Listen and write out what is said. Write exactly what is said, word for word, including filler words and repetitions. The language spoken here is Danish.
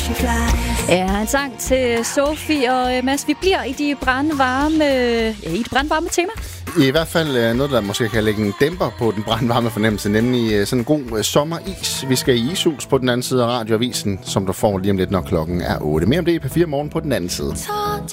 Ja, en sang til Sofie og uh, Mads. Vi bliver i de brandvarme, ja, i det brandvarme tema. I hvert fald noget, der måske kan lægge en dæmper på den brandvarme fornemmelse, nemlig sådan en god sommeris. Vi skal i ishus på den anden side af radioavisen, som du får lige om lidt, når klokken er otte. Mere om det i P fire Morgen på den anden side.